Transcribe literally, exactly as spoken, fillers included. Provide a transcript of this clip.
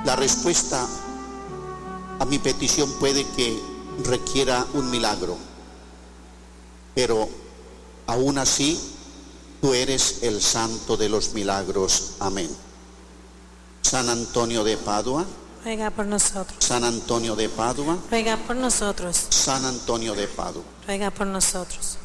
La respuesta a mi petición puede que requiera un milagro, pero aún así tú eres el santo de los milagros. Amén. San Antonio de Padua, ruega por nosotros. San Antonio de Padua, Ruega por nosotros. San Antonio de Padua. Ruega por nosotros.